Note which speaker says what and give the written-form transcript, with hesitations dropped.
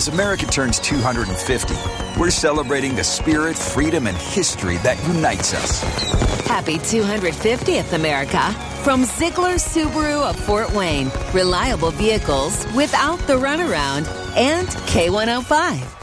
Speaker 1: As America turns 250, we're celebrating the spirit, freedom, and history that unites us.
Speaker 2: Happy 250th, America. From Ziegler Subaru of Fort Wayne. Reliable vehicles without the runaround. And K105.